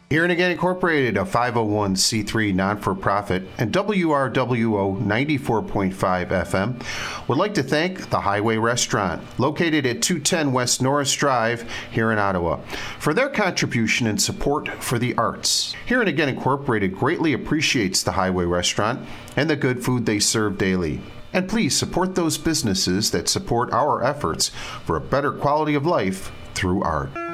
Here and Again Incorporated, a 501c3 non-for-profit, and WRWO 94.5 FM would like to thank the Highway Restaurant, located at 210 West Norris Drive here in Ottawa, for their contribution and support for the arts. Here and Again Incorporated greatly appreciates the Highway Restaurant and the good food they serve daily. And please support those businesses that support our efforts for a better quality of life through art.